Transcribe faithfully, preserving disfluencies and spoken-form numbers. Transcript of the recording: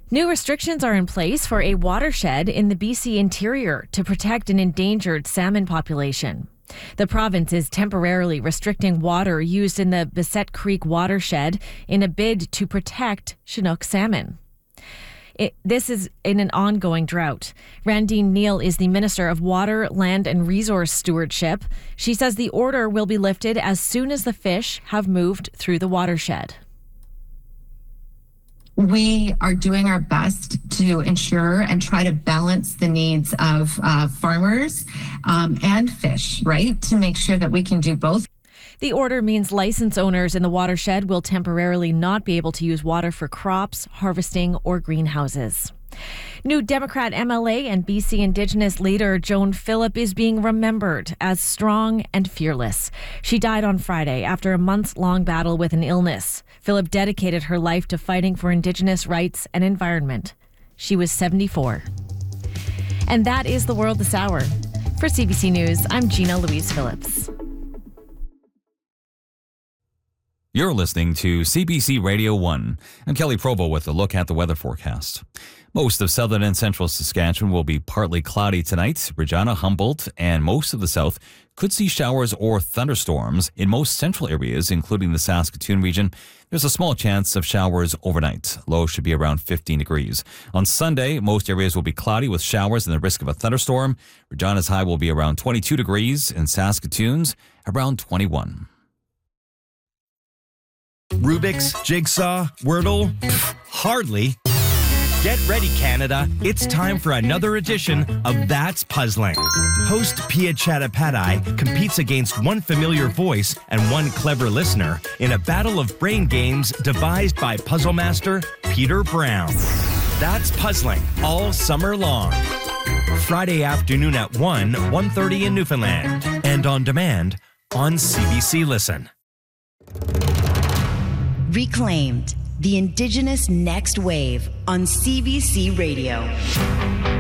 New restrictions are in place for a watershed in the B C interior to protect an endangered salmon population. The province is temporarily restricting water used in the Bessette Creek watershed in a bid to protect Chinook salmon. It, this is in an ongoing drought. Randine Neal is the Minister of Water, Land and Resource Stewardship. She says the order will be lifted as soon as the fish have moved through the watershed. We are doing our best to ensure and try to balance the needs of uh, farmers um, and fish, right? To make sure that we can do both. The order means license owners in the watershed will temporarily not be able to use water for crops, harvesting, or greenhouses. New Democrat M L A and B C Indigenous leader Joan Phillip is being remembered as strong and fearless. She died on Friday after a months-long battle with an illness. Phillip dedicated her life to fighting for Indigenous rights and environment. She was seventy-four. And that is the world this hour. For C B C News, I'm Gina Louise Phillips. You're listening to C B C Radio one. I'm Kelly Provo with a look at the weather forecast. Most of southern and central Saskatchewan will be partly cloudy tonight. Regina, Humboldt, and most of the south could see showers or thunderstorms. In most central areas, including the Saskatoon region, there's a small chance of showers overnight. Low should be around fifteen degrees. On Sunday, most areas will be cloudy with showers and the risk of a thunderstorm. Regina's high will be around twenty-two degrees and Saskatoon's around twenty-one. Rubik's, Jigsaw, Wordle? Pfft, hardly. Get ready, Canada. It's time for another edition of That's Puzzling. Host Pia Chattopadhyay competes against one familiar voice and one clever listener in a battle of brain games devised by puzzle master Peter Brown. That's Puzzling all summer long. Friday afternoon at one, one thirty in Newfoundland. And on demand on C B C Listen. Reclaimed, the Indigenous Next Wave on C B C Radio.